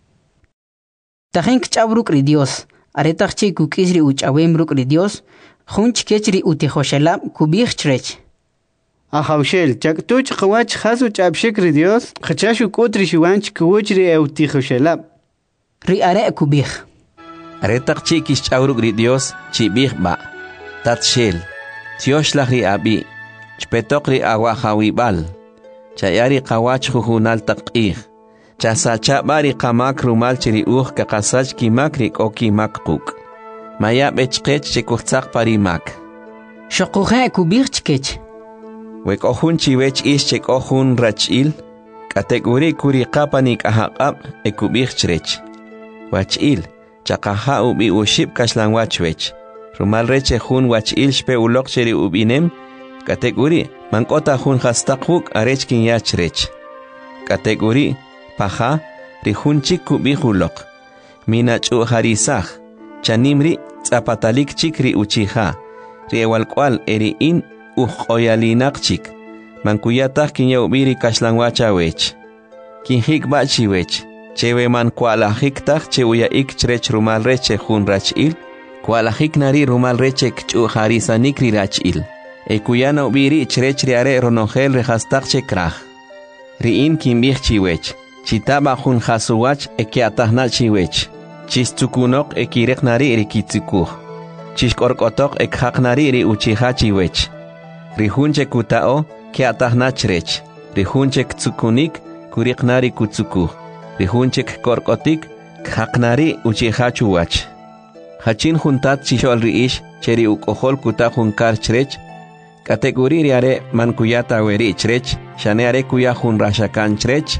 Tajen kchabruk ri Dios, aretachchi kukisri uchawembruk ri Dios, junch kechri utihoshelab kubij chrech. Ajaushel, chaktuch qawach hasu chabshik ri Dios, khachashu kutri shuwanch kuwchri utihoshelab. Ri are kubij. Aretachchi kishchabruk ri Dios, chibij ba. Tatshel, tioshlach ri abi, chpetok ri awahawibal. Chayari qawach jujunal taq'ij. Chasacha bari qamak rumal chiri ka qasach kimak rik o kimak quk. Maya bechqech chekutzaq parimak. Shoquje kubij chkech. Wek ohun chiwech ish chek ohun rachil. Kategori kuri qapanik ahaqab e kubij chrech. Wachil, chaqaha ubi ushib kashlan wachwech. Rumal reche hun wachil shpe ulok chiri ubinem. Kategori mankota jun hastaquk arechkin yachrech. Kategori paja rihunchik kubijulok. Mina harisaj. Chanimri zapatalik chikri uchiha. Riewalkwal eri in oyalinak Mankuyataj kinyaubiri kashlanwachawech. Kinhik bachiwech. Chewe man kualajiktaj cheuyaik chrech rumal reche jun rachil. Kualajik nari rumal reche harisanikri rachil. Ekuyana ubiri chrech riare ronogel rehastak chekraj. Riin kimbij chiwech. Chitaba jun hasuwach ekiatahna chiwech. Chistukunok ekirek nari rikitsukuj. Chishkorkotok ekhak nari ri uchiha chiwech. Rihunche kutao kiatahna chrech. Rihunche ktsukunik kurik nari kutsukuj. Rihunche korkotik khak nari uchiha chuwach. Hachin juntat chishol riish cheri ukohol kuta junkar chrech. Kategori riare mankuyata weri chrech, shaneare kuya jun rashakan chrech.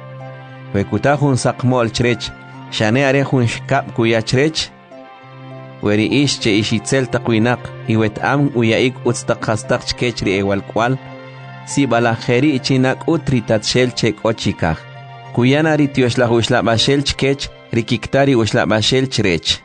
Wekuta jun sakmol chrech, shaneare jun shkap kuya chrech. Weri ish che ishitzel taquinak, iwet am uyaik utstakastak chkechri ewalkwal. Si balajeri chinak utri tatshel chek ochikaj. Kuyanari tioshla uslabashel chkech, rikiktari uslabashel chrech.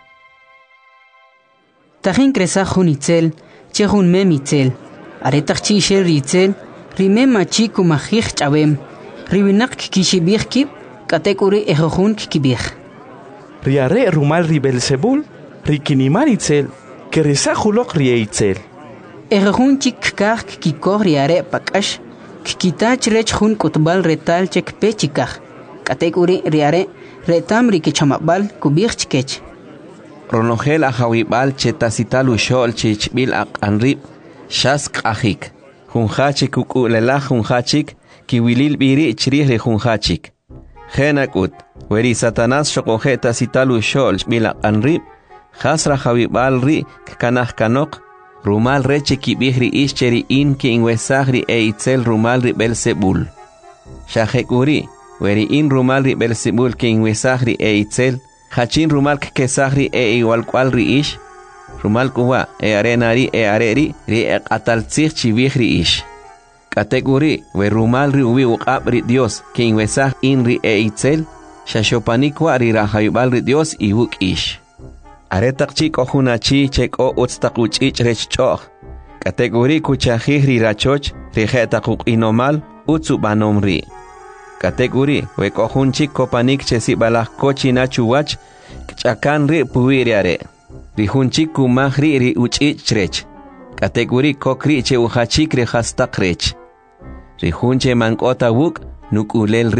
Tajin kresa jun itzel, che jun mem itzel. Aretachchi shel ritzel, rimem machi kumajij chabem, ribinak kishibij kib, katekuri ejojun kibij. Riare rumal ribelsebul, rikiniman itzel, keresa julok rietzel. Ejojun chik kaj kikoj riare pakash, kikitach rech jun kutbal retal chek pechikaj, katekuri riare retam rikichamabal kubij chkech. Ronogel ajawibal chetasital ushol chichbil anrib. Shask ahik. Junhachik ukulela junhachik. Kiwilil biri chrih junhachik. Genakut. Weri Satanás shokojeta sitalu shol bila anrib. Hasra jawibal ri kanah kanok. Rumal reche kibihri ischeri in ki inwesagri itzel rumal ri Belzebul. Shahekuri. Weri in rumal ri Belzebul ki inwesagri itzel. Hachin rumal kesagri igual ri ish. Rumal kuwa arenari areri ri ataltzich chivihri ish. Kategori we rumal ri ubi uqab Dios que inwesaj in ri itzel shashopanikwa ri rahayubal ri Dios ibuk ish. Aretak chik ojunachi chek o utstakuch ich rechchoch. Kategori kuchajih ri rachoch ri jetakuk inomal utsubanom ri. Kategori we kohun chik kopanik chesibalaj kochina chuwach kchakan ri puiriare. Rihunchik kumahri ri uchichrech. Kategori kokri che uhachik re hastakrech. Rihunche mankota wuk nukulel ri.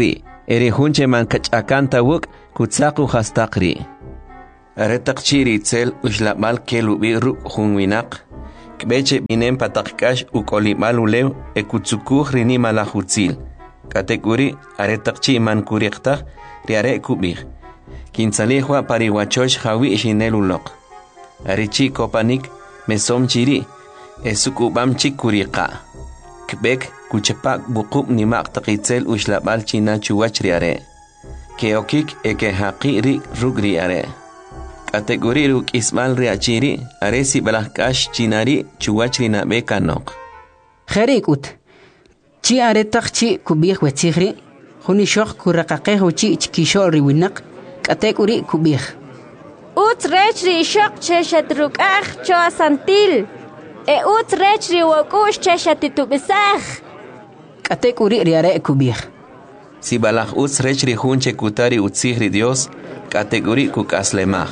eri hunche man kachakanta wuk kutsaku hastaqri aretak chiri itzel ushlabal kelubi ru hunwinak kbeche binem patakkash ukolimal ulew ekutsukuh rini malahutzil katekuri aretak chi man kuriqtaq riare kubih kinsalihwa pariwachosh hawi shinelulok arichi kopanik mesom chiri esukubam chikuriqa kbek kuchepak buqub nimaq taqitzel ushlabal china chuwach riare keokik eke haqiri rugri are kategori ruk ismal riachiri aresi balakash chinari chuwach rina bekanok kherikut chi are taqchi kubih wetsigri khuni shokh kuraqaqe hochi chkishol riwinak kategori kubih ut rechri shok cheshatruk cho santil ut rechri wokush cheshatitubisaj kategori riare kubih si balaj ut rechri hunche kutari utsigri Dios kategori kukaslemaj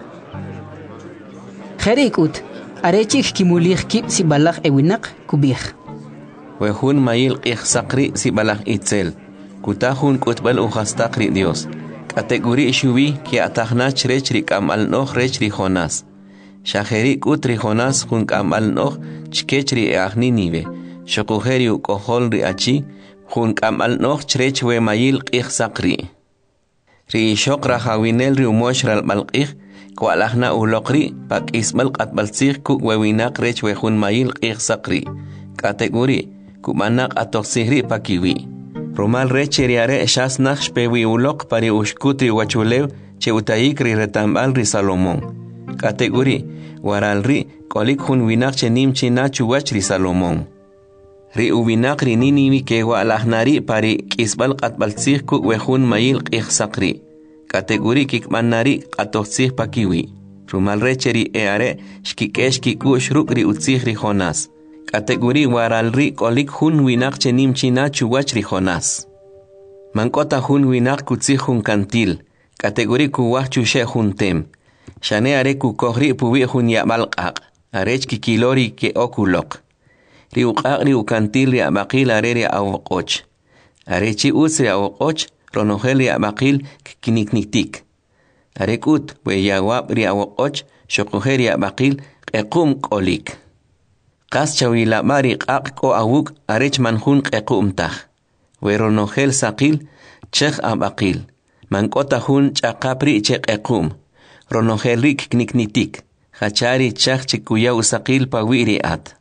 kherikut arechik kimulih kip si balaj ewinak kubih wehun mayil qihsaqri si balaj itzel kutahun kutbal uhastaqri Dios kategori shuwi ki atajnach rechri kamal noh rechri Jonas shaheri kutri Jonas hun kamal noh chkechri ahni nive shokuheri ukohol ri achi hun kamal noh chrechwe mayil qihsaqri ri shokra hawinel ri umoshral balqih kwalahna uloqri pak ismal qatbalsih ku wewinak rechwe hun mayil qihsaqri kategori kumanak atoksihri pakiwi Romal recheriare shas nakh pewi ulok pari ushkutri wachulew che utayik ri retambal ri Salomón. Kategori waral ri kolik hun winak che nim china chuwach ri Salomón. Ri uwinak ri niniwi ke wa alahnari pari kisbal qatbalsih ku wehun mayil qihsaqri. Kategori kikmanari qatoksih pakiwi. Romal recheri eare shkikesh kiku shruk ri utsih ri Jonas. Kategori waralri kolik hun winak chenim china chuwach ri Jonas. Mankota hun winak kutsi hun kantil. Kategori kuwach chushe hun tem. Shane are kukohri puwi hun yabalqaq. Arech kikilori ke okulok. Ri uqaq ri ukantil ri abaqil are ri awoqoch. Arechi uts ri awoqoch ronohel ri abaqil kinikniktik. Arekut we yawab ri awoqoch shokuher ri abaqil qequm kolik. Qas chawila mari qaq ko awuk arech manhun qequmtaj weronogel saqil chekh abaqil mankota hun chaqapri cheqequm ronogel rik kniknitik khachari chakh chikuya usaqil pawiri at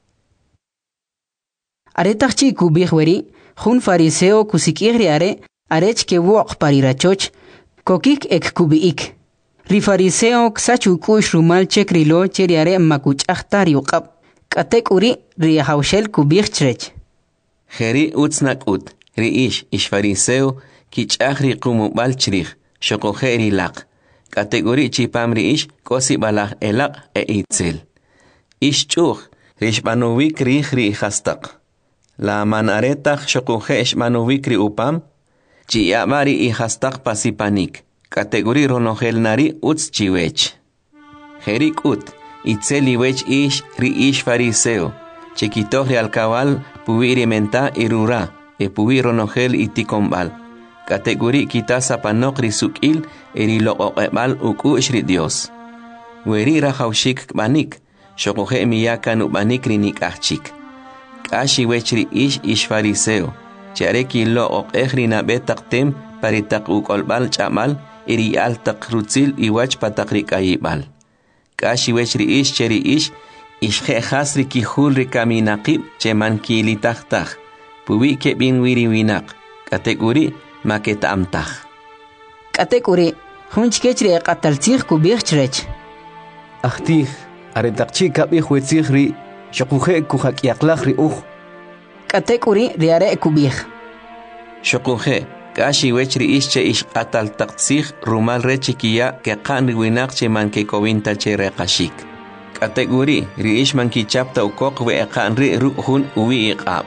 aretach chi kubih weri hun fariseo kusikihri are arech ke woq parirachoch kokik ek kubiik ri fariseo ksachu kush rumal chekrilo cheri are makuch ahtari uqab kategori ri hawshel kubih chrech Heri utsnak ut ri ish fariseo ki chahri qumubal chrich shokoheri laq kategori chipam ri ish kosi balaj elaq e itzel ish chuj rishmanovik ri hastaq la manaretaq shokohe ishmanovik ri upam chi amari i hastaq pasipanik kategori ronogel nari uts chiwech Heri ut Itzeli wech ish ri ish fariseo, chequitohri al cabal puiri menta irura, e puiro nogel itikombal. Kategori kitasa panok ri sukil eri lo oqebal ukush ri Dios. Weri rahaushik banik, shokohe miyakan ubanik ri nikachik. Kashi wech ri ish fariseo, chareki lo oqehri na betaktem paritak ukolbal chamal eri al takrutzil iwach patakri kayibal. Kashi wechri ish cheri ish khasri ki hulri kaminaqib cheman ki litaqtaq puwi ke bin wiri winak kategori maketa amtaq kategori hunchkechri qataltih kubih chrech ahtih aretaqchi kabih wetsighri shokuhe kuhakyaqlaqri kategori riare kubih shokuhe Kashi wechri ish che ish qatal taqtsih rumal rechikiya ke qanri winak che man ke kowinta che reqashik. Kategori ri ish man ki chapta ukok we qanri ruhun uwi iqab.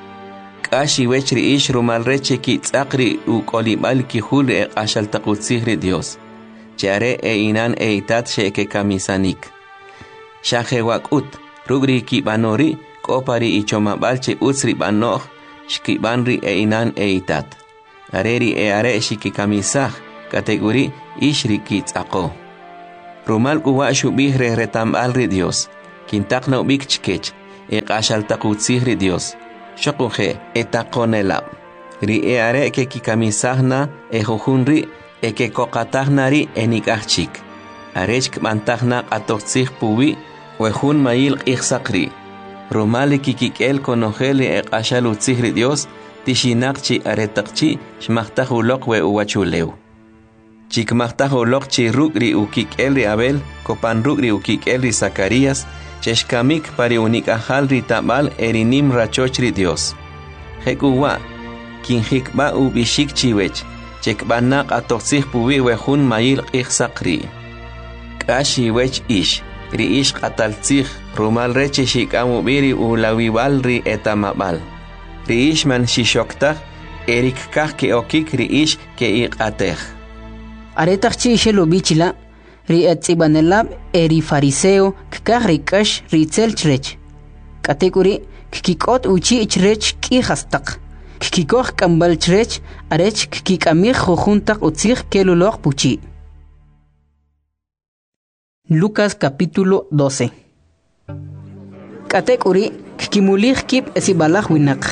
Kashi wechri ish rumal rechiki tsaqri ukolibal ki hul qashal taqutsih ri Dios. Chare e inan e itat she ke kamisanik. Shahe wakut rugri ki banori kopari ichomabal che utsri banoh shkibanri e inan e itat. areri are shiki kamisah kategori ishri kitsaqo rumal kuwa shubih retam ri Dios kintakna ubik chkech qashal taqutsihri Dios shaquje etaqonela ri are ke kikamisahna jujunri ke koqatahnari enikachik arech kmantahna atotsih puwi wejun mayil qixsaqri rumali kikikel konojeli qashal utsihri Dios tishinaqchi aretaqchi shmaqtajuloq we uwachuleu chikmaqtajuloq chi rukri ukikel ri Abel kopan rukri ukikel ri Zacarías cheshkamik pari unikajal ri tabal erinim rachoch ri Dios jekuwa kinjikba ubishik chiwech chekbanaq atoqsih puwi wejun mayil qixsaqri kashi wech ish ri ish qataltzih rumal reche shikamu biri ulawiwal ri etamabal ri ish man shishoktaj erik kaj ke okik ri ish ke iqatej aretaqchi ishelo bichila ri etzibanelab eri fariseo kaj ri kash ri tselchrech kategori kikot uchi ichrech ki hastaq kikoj kambal chrech arech kikamij jujuntaq utzij keluloj puchi. Lucas capítulo 12. Kategori kikimulij kip sibalaj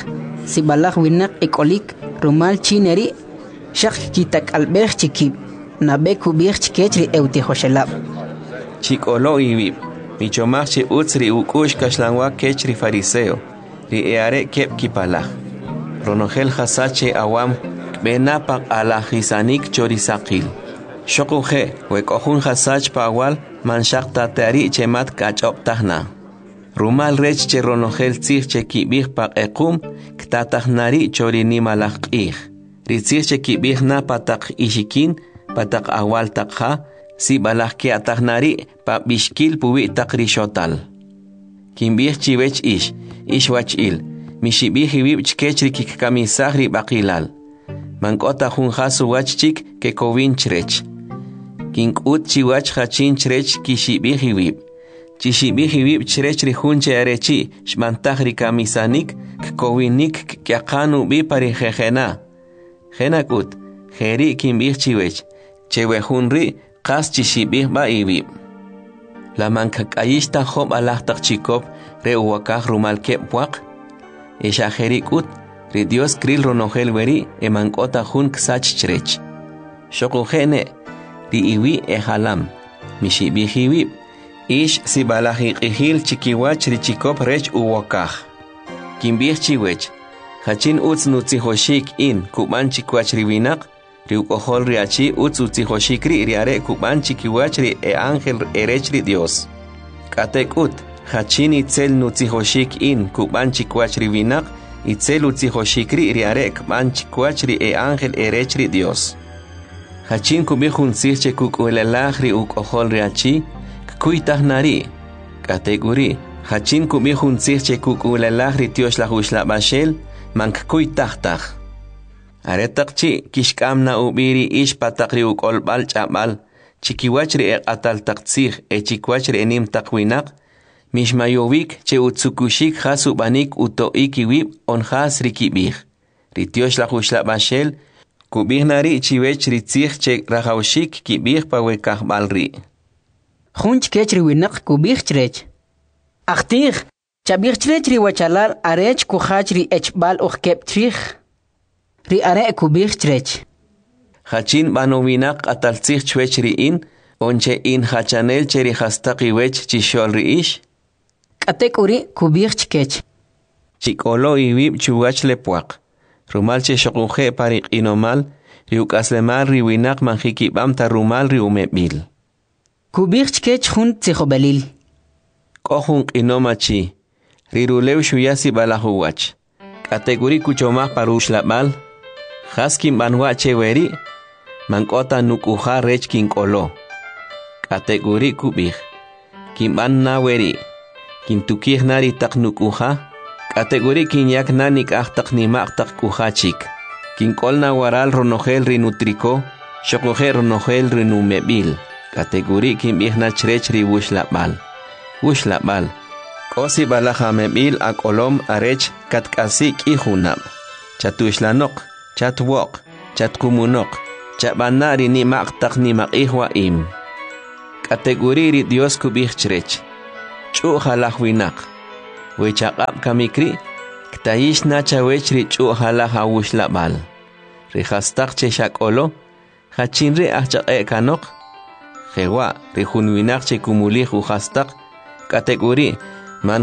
winaq ekolik rumal chineri shaq kitak albej chikib nabe kubij chikechri eutijoshelab chikolo iwib michomaj chi utzri ukush kashlanwa kechri fariseo ri eare kep kipalaj ronogel hasache awam benapaq alajisanik chorisaqil shokuje wekojun hasach pawal manshaq tatari chemat kachoptajna rumal rech che ronogel tzij che kibij paqequm ktatajnari chorini malaq'ij ritzij che kibij na pataq ishikin pataq awal taqja si balaj ke atajnari pa bishkil puwi taqri shotal kimbij chiwech ish wach'il mishibij iwib chkechri kikkamisajri baqilal mank'ota jun jasu wachchik ke kowin chrech kink'ut chiwach jachin chrech kishibij iwib chishibij iwib chrech ri jun che arechi shmantaj ri kamisanik kkowinik kyaqanu bi pari jejena jenak'ut jeri kimbij chiwech chewejun ri qas chishibij ba iwib la mankak'ayixta job alajtaq chikop re uwakaj rumal kep puaq Eshajerikut, ri Dios kril ronogel weri emankota jun ksach chrech. Shokujene, ri iwi ehalam, mishibihiwib, ish si balaji qihil chikiwach ri chikop rech uwakaj. Kimbih chiwech, hachin utz nutzihoshik in kuban chikwach ri winaq, ri ukohol ri achi utz utzihoshik ri are kuban chikiwach ri angel erech ri Dios. Katekut, hachin itzel nutzihoshik in kuban chikwach ri winaq itzel utzihoshik ri are kuban chikwach ri angel erech ri Dios. Hachin kubihun sirche kukuelelaj ri ukohol ri achi kuitahnari. Kategori hachin kubihun sirche kukuelelaj ri Dios la huslabashel mank kuitahtaj. Aretaqchi kishkamna ubiri ish patakri ukolbal chabal chikiwach ri atal taqtzij chikwach ri enim taqwinaq mishmayovik che utsukushik hasubanik utoikiwib onjas rikibij. Ritiosh la huslabashel kubihnari chiwech ritzij che rajawshik kibij pawekajbalri. Junch kechri winaq kubij chrech. Achtij, chabij chrech ri wachalal arech kuhach ri echbal ukep trij. Ri are kubij chrech. Hachin banowinaq ataltzij chwech ri in, onche in hachanel che ri hastaqi wech chishol ri ish. Kategori kubij chkech. Chikolo iwib chuwach lepuaq. Rumal che shokuje pariq inomal, riukaslemal riwinaq manjikibam ta rumal riumebil. Kubij chkech jun tzijobelil. Kohun inomachi, rirulew shuyasi balahuwach. Kategori kuchomaj parushlabal, haskin banwa cheweri, mankota nukuja rech kinkolo. Kategori kubij, kimban naweri, kintukij nari tak nukuja, kategori kinyak nanik ahtak nimak tak kuhachik. Kinkol na waral ronogel rinutriko, shokuje ronogel rinumebil. Kategori kimbij na chrech ri wushlabal. Wushlabal. Kosi balajamebil akolom arech katkasik ihunab. Chatushlanok, chatwok, chatkumunok chabanari ni maqtaq ni maqihwa im kategoriri Dios kubih chrech chu halaj winak wechaqab kamikri ktayish nacha wechri chu halaj awushlabal rihastaq cheshakolo hachinri ahchaqe kanok jewa rihun winak chekumulih uhastaq kategori man.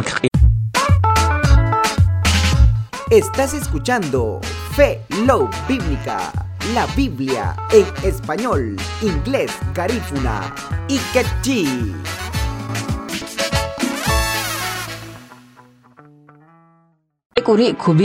Estás escuchando Fe Love Bíblica, la Biblia en español, inglés, garífuna y quechí. Kuri kubi